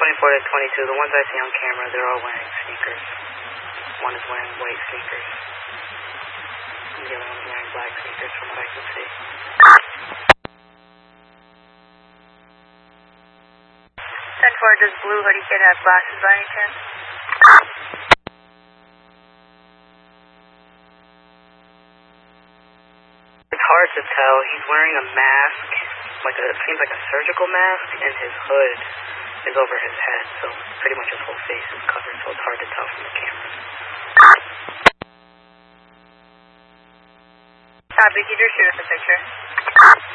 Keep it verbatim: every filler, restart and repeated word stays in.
twenty-four to twenty-two, the ones I see on camera, they're all wearing sneakers. One is wearing white sneakers. And the other one's wearing black sneakers from what I can see. ten four, does Blue Hoodie Kid have glasses by any chance? It's hard to tell. He's wearing a mask, like a, it seems like a surgical mask, and his hood is over his head, so pretty much his whole face is covered, so it's hard to tell from the cameras. Copy, can you just shoot us a picture?